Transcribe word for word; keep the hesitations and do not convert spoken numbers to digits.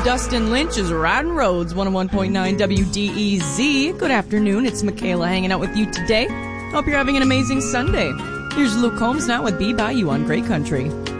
Dustin Lynch is riding roads, one oh one point nine W D E Z. Good afternoon, it's Michaela hanging out with you today. Hope you're having an amazing Sunday. Here's Luke Combs now with Be By You on Great Country.